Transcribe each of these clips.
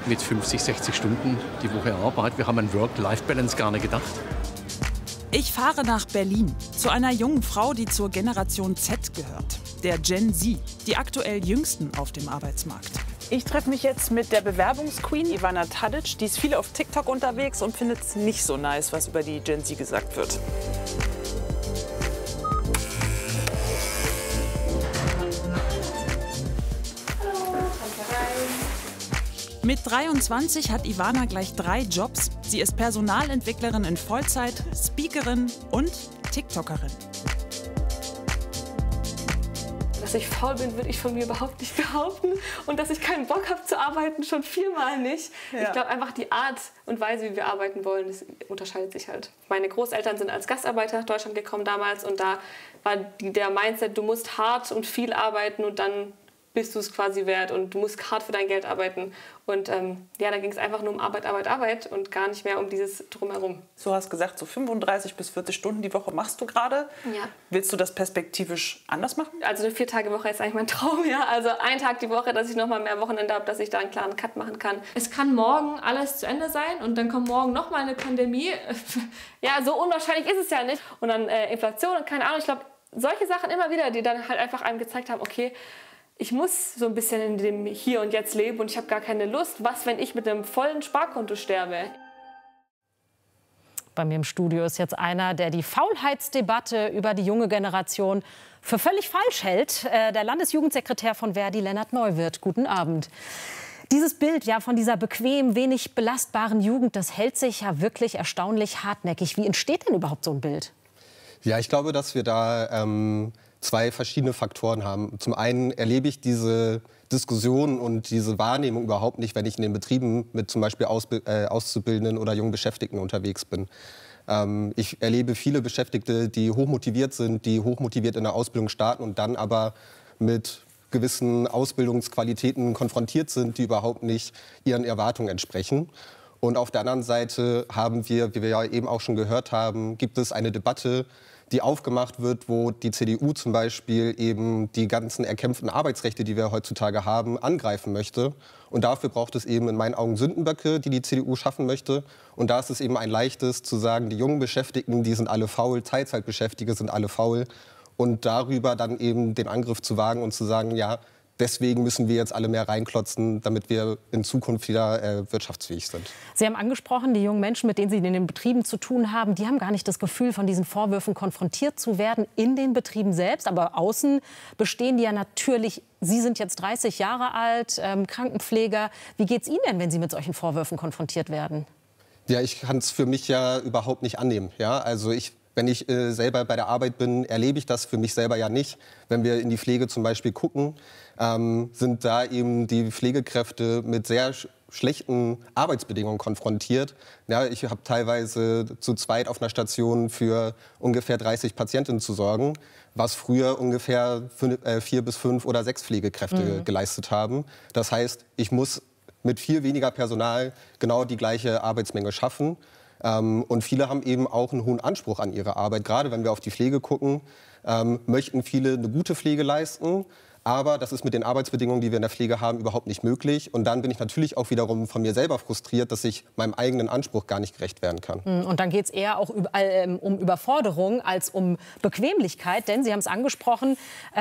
mit 50, 60 Stunden die Woche Arbeit. Wir haben an Work-Life-Balance gar nicht gedacht. Ich fahre nach Berlin zu einer jungen Frau, die zur Generation Z gehört, der Gen Z, die aktuell jüngsten auf dem Arbeitsmarkt. Ich treffe mich jetzt mit der Bewerbungsqueen Ivana Tadic. Die ist viel auf TikTok unterwegs und findet es nicht so nice, was über die Gen Z gesagt wird. Mit 23 hat Ivana gleich 3 Jobs. Sie ist Personalentwicklerin in Vollzeit, Speakerin und TikTokerin. Dass ich faul bin, würde ich von mir überhaupt nicht behaupten. Und dass ich keinen Bock habe zu arbeiten, schon viermal nicht. Ja. Ich glaube einfach, die Art und Weise, wie wir arbeiten wollen, das unterscheidet sich halt. Meine Großeltern sind als Gastarbeiter nach Deutschland gekommen damals. Und da war der Mindset, du musst hart und viel arbeiten und dann bist du es quasi wert und du musst hart für dein Geld arbeiten. Und ja, da ging es einfach nur um Arbeit, Arbeit, Arbeit und gar nicht mehr um dieses Drumherum. Du hast gesagt, so 35 bis 40 Stunden die Woche machst du gerade. Ja. Willst du das perspektivisch anders machen? Also eine 4-Tage-Woche ist eigentlich mein Traum, ja. Also ein Tag die Woche, dass ich noch mal mehr Wochenende habe, dass ich da einen klaren Cut machen kann. Es kann morgen alles zu Ende sein und dann kommt morgen noch mal eine Pandemie. Ja, so unwahrscheinlich ist es ja nicht. Und dann Inflation und keine Ahnung. Ich glaube, solche Sachen immer wieder, die dann halt einfach einem gezeigt haben, okay, ich muss so ein bisschen in dem Hier und Jetzt leben und ich habe gar keine Lust. Was, wenn ich mit einem vollen Sparkonto sterbe? Bei mir im Studio ist jetzt einer, der die Faulheitsdebatte über die junge Generation für völlig falsch hält. Der Landesjugendsekretär von Verdi, Lennart Neuwirth. Guten Abend. Dieses Bild ja, von dieser bequem, wenig belastbaren Jugend, das hält sich ja wirklich erstaunlich hartnäckig. Wie entsteht denn überhaupt so ein Bild? Ja, ich glaube, dass wir da zwei verschiedene Faktoren haben. Zum einen erlebe ich diese Diskussion und diese Wahrnehmung überhaupt nicht, wenn ich in den Betrieben mit zum Beispiel Auszubildenden oder jungen Beschäftigten unterwegs bin. Ich erlebe viele Beschäftigte, die hochmotiviert sind, die hochmotiviert in der Ausbildung starten und dann aber mit gewissen Ausbildungsqualitäten konfrontiert sind, die überhaupt nicht ihren Erwartungen entsprechen. Und auf der anderen Seite haben wir, wie wir ja eben auch schon gehört haben, gibt es eine Debatte, die aufgemacht wird, wo die CDU zum Beispiel eben die ganzen erkämpften Arbeitsrechte, die wir heutzutage haben, angreifen möchte. Und dafür braucht es eben in meinen Augen Sündenböcke, die die CDU schaffen möchte. Und da ist es eben ein leichtes zu sagen, die jungen Beschäftigten, die sind alle faul, Teilzeitbeschäftigte sind alle faul. Und darüber dann eben den Angriff zu wagen und zu sagen, ja, deswegen müssen wir jetzt alle mehr reinklotzen, damit wir in Zukunft wieder wirtschaftsfähig sind. Sie haben angesprochen, die jungen Menschen, mit denen Sie in den Betrieben zu tun haben, die haben gar nicht das Gefühl, von diesen Vorwürfen konfrontiert zu werden in den Betrieben selbst. Aber außen bestehen die ja natürlich. Sie sind jetzt 30 Jahre alt, Krankenpfleger. Wie geht es Ihnen denn, wenn Sie mit solchen Vorwürfen konfrontiert werden? Ja, ich kann es für mich ja überhaupt nicht annehmen. Ja? Also wenn ich selber bei der Arbeit bin, erlebe ich das für mich selber ja nicht. Wenn wir in die Pflege zum Beispiel gucken, sind da eben die Pflegekräfte mit sehr schlechten Arbeitsbedingungen konfrontiert. Ja, ich habe teilweise zu zweit auf einer Station für ungefähr 30 Patientinnen zu sorgen, was früher ungefähr 4 bis 5 oder 6 Pflegekräfte geleistet haben. Das heißt, ich muss mit viel weniger Personal genau die gleiche Arbeitsmenge schaffen. Und viele haben eben auch einen hohen Anspruch an ihre Arbeit. Gerade wenn wir auf die Pflege gucken, möchten viele eine gute Pflege leisten. Aber das ist mit den Arbeitsbedingungen, die wir in der Pflege haben, überhaupt nicht möglich. Und dann bin ich natürlich auch wiederum von mir selber frustriert, dass ich meinem eigenen Anspruch gar nicht gerecht werden kann. Und dann geht es eher auch um Überforderung als um Bequemlichkeit. Denn Sie haben es angesprochen,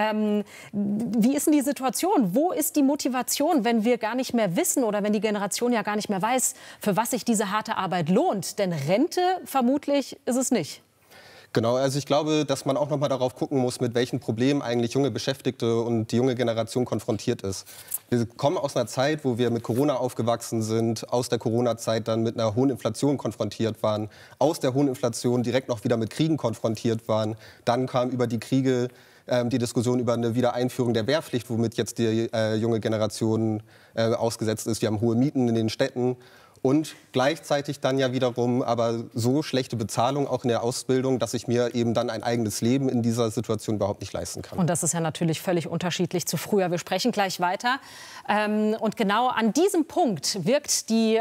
wie ist denn die Situation? Wo ist die Motivation, wenn wir gar nicht mehr wissen oder wenn die Generation ja gar nicht mehr weiß, für was sich diese harte Arbeit lohnt? Denn Rente vermutlich ist es nicht. Genau, also ich glaube, dass man auch noch mal darauf gucken muss, mit welchen Problemen eigentlich junge Beschäftigte und die junge Generation konfrontiert ist. Wir kommen aus einer Zeit, wo wir mit Corona aufgewachsen sind, aus der Corona-Zeit dann mit einer hohen Inflation konfrontiert waren, aus der hohen Inflation direkt noch wieder mit Kriegen konfrontiert waren. Dann kam über die Kriege die Diskussion über eine Wiedereinführung der Wehrpflicht, womit jetzt die junge Generation ausgesetzt ist. Wir haben hohe Mieten in den Städten. Und gleichzeitig dann ja wiederum aber so schlechte Bezahlung auch in der Ausbildung, dass ich mir eben dann ein eigenes Leben in dieser Situation überhaupt nicht leisten kann. Und das ist ja natürlich völlig unterschiedlich zu früher. Wir sprechen gleich weiter. Und genau an diesem Punkt setzt die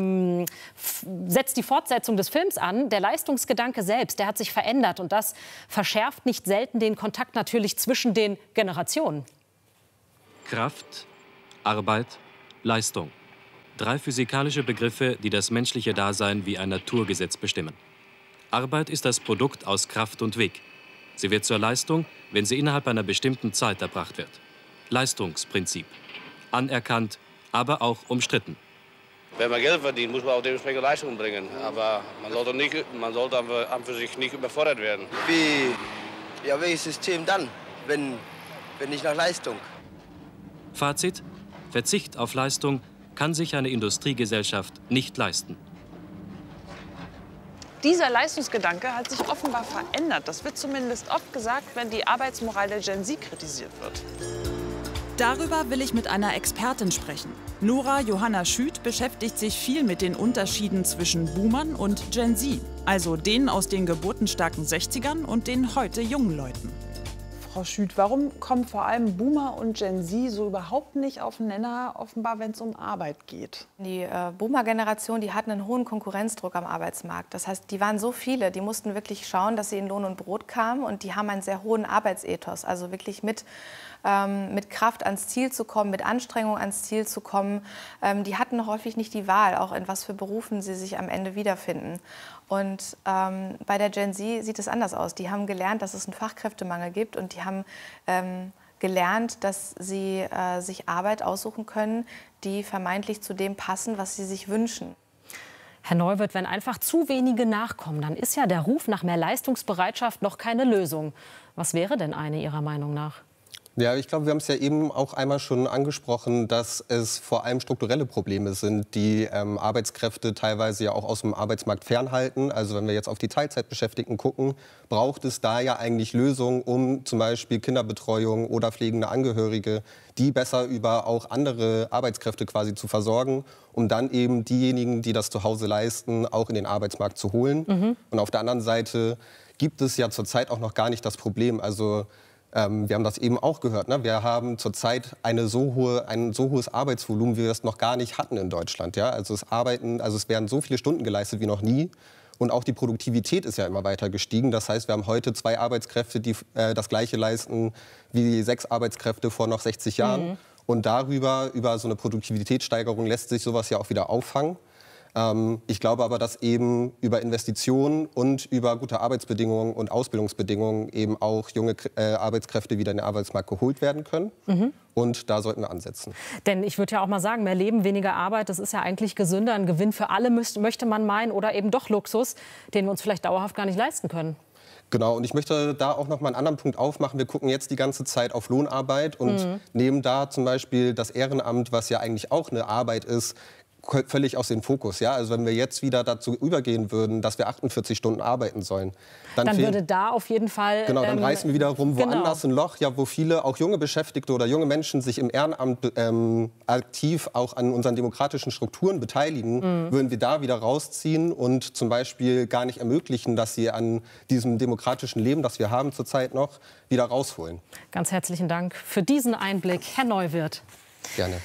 Fortsetzung des Films an. Der Leistungsgedanke selbst, der hat sich verändert. Und das verschärft nicht selten den Kontakt natürlich zwischen den Generationen. Kraft, Arbeit, Leistung. 3 physikalische Begriffe, die das menschliche Dasein wie ein Naturgesetz bestimmen. Arbeit ist das Produkt aus Kraft und Weg. Sie wird zur Leistung, wenn sie innerhalb einer bestimmten Zeit erbracht wird. Leistungsprinzip. Anerkannt, aber auch umstritten. Wenn man Geld verdient, muss man auch dementsprechend Leistung bringen. Aber man sollte an für sich nicht überfordert werden. Welches System dann, wenn nicht nach Leistung? Fazit: Verzicht auf Leistung kann sich eine Industriegesellschaft nicht leisten. Dieser Leistungsgedanke hat sich offenbar verändert. Das wird zumindest oft gesagt, wenn die Arbeitsmoral der Gen Z kritisiert wird. Darüber will ich mit einer Expertin sprechen. Nora Johanna Schüth beschäftigt sich viel mit den Unterschieden zwischen Boomern und Gen Z, also denen aus den geburtenstarken 60ern und den heute jungen Leuten. Frau Schüth, warum kommen vor allem Boomer und Gen Z so überhaupt nicht auf den Nenner, offenbar, wenn es um Arbeit geht? Die Boomer-Generation, die hatten einen hohen Konkurrenzdruck am Arbeitsmarkt. Das heißt, die waren so viele, die mussten wirklich schauen, dass sie in Lohn und Brot kamen. Und die haben einen sehr hohen Arbeitsethos, also wirklich mit Kraft ans Ziel zu kommen, mit Anstrengung ans Ziel zu kommen. Die hatten häufig nicht die Wahl, auch in was für Berufen sie sich am Ende wiederfinden. Und bei der Gen Z sieht es anders aus. Die haben gelernt, dass es einen Fachkräftemangel gibt und die haben gelernt, dass sie sich Arbeit aussuchen können, die vermeintlich zu dem passen, was sie sich wünschen. Herr Neuwirth, wenn einfach zu wenige nachkommen, dann ist ja der Ruf nach mehr Leistungsbereitschaft noch keine Lösung. Was wäre denn eine Ihrer Meinung nach? Ja, ich glaube, wir haben es ja eben auch einmal schon angesprochen, dass es vor allem strukturelle Probleme sind, die Arbeitskräfte teilweise ja auch aus dem Arbeitsmarkt fernhalten. Also wenn wir jetzt auf die Teilzeitbeschäftigten gucken, braucht es da ja eigentlich Lösungen, um zum Beispiel Kinderbetreuung oder pflegende Angehörige, die besser über auch andere Arbeitskräfte quasi zu versorgen, um dann eben diejenigen, die das zu Hause leisten, auch in den Arbeitsmarkt zu holen. Und auf der anderen Seite gibt es ja zurzeit auch noch gar nicht das Problem. Also wir haben das eben auch gehört. Ne? Wir haben zurzeit ein so hohes Arbeitsvolumen, wie wir es noch gar nicht hatten in Deutschland. Ja? Also es werden so viele Stunden geleistet wie noch nie. Und auch die Produktivität ist ja immer weiter gestiegen. Das heißt, wir haben heute 2 Arbeitskräfte, die das Gleiche leisten wie 6 Arbeitskräfte vor noch 60 Jahren. Und über so eine Produktivitätssteigerung lässt sich sowas ja auch wieder auffangen. Ich glaube aber, dass eben über Investitionen und über gute Arbeitsbedingungen und Ausbildungsbedingungen eben auch junge Arbeitskräfte wieder in den Arbeitsmarkt geholt werden können. Und da sollten wir ansetzen. Denn ich würde ja auch mal sagen, mehr Leben, weniger Arbeit, das ist ja eigentlich gesünder. Ein Gewinn für alle möchte man meinen oder eben doch Luxus, den wir uns vielleicht dauerhaft gar nicht leisten können. Genau, und ich möchte da auch noch mal einen anderen Punkt aufmachen. Wir gucken jetzt die ganze Zeit auf Lohnarbeit und nehmen da zum Beispiel das Ehrenamt, was ja eigentlich auch eine Arbeit ist, völlig aus dem Fokus. Ja? Also wenn wir jetzt wieder dazu übergehen würden, dass wir 48 Stunden arbeiten sollen, dann würde da auf jeden Fall... Genau, dann reißen wir wiederum woanders ein Loch, ja, wo viele, auch junge Beschäftigte oder junge Menschen sich im Ehrenamt aktiv auch an unseren demokratischen Strukturen beteiligen, würden wir da wieder rausziehen und zum Beispiel gar nicht ermöglichen, dass sie an diesem demokratischen Leben, das wir haben zurzeit noch, wieder rausholen. Ganz herzlichen Dank für diesen Einblick, Herr Neuwirth. Gerne.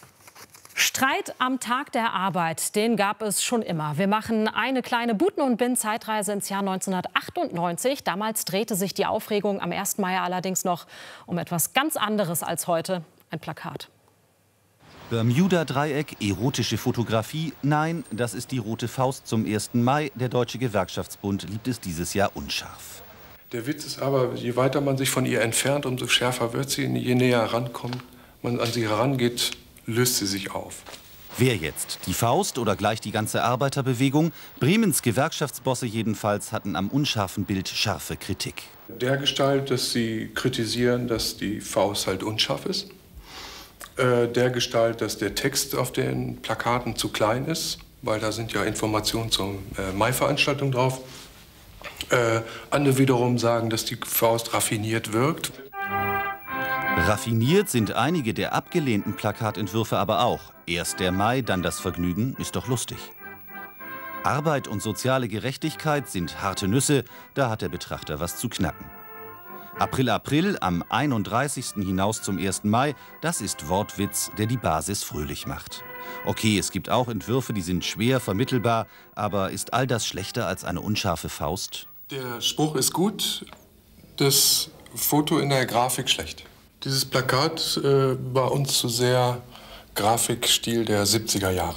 Streit am Tag der Arbeit, den gab es schon immer. Wir machen eine kleine Buten- und Bin-Zeitreise ins Jahr 1998. Damals drehte sich die Aufregung am 1. Mai allerdings noch um etwas ganz anderes als heute, ein Plakat. Bermuda-Dreieck, erotische Fotografie. Nein, das ist die rote Faust zum 1. Mai. Der Deutsche Gewerkschaftsbund liebt es dieses Jahr unscharf. Der Witz ist aber, je weiter man sich von ihr entfernt, umso schärfer wird sie. Je näher man an sie herangeht, löst sie sich auf. Wer jetzt? Die Faust oder gleich die ganze Arbeiterbewegung? Bremens Gewerkschaftsbosse jedenfalls hatten am unscharfen Bild scharfe Kritik. Dergestalt, dass sie kritisieren, dass die Faust halt unscharf ist. Dergestalt, dass der Text auf den Plakaten zu klein ist, weil da sind ja Informationen zur Mai-Veranstaltung drauf. Andere wiederum sagen, dass die Faust raffiniert wirkt. Raffiniert sind einige der abgelehnten Plakatentwürfe aber auch. Erst der Mai, dann das Vergnügen, ist doch lustig. Arbeit und soziale Gerechtigkeit sind harte Nüsse, da hat der Betrachter was zu knacken. April, April, am 31. hinaus zum 1. Mai, das ist Wortwitz, der die Basis fröhlich macht. Okay, es gibt auch Entwürfe, die sind schwer vermittelbar, aber ist all das schlechter als eine unscharfe Faust? Der Spruch ist gut, das Foto in der Grafik schlecht. Dieses Plakat war uns zu sehr Grafikstil der 70er Jahre.